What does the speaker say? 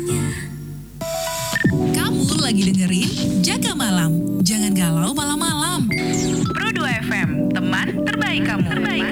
Kamu lagi dengerin Jaga Malam. Jangan galau malam-malam. Pro 2 FM, teman terbaik kamu.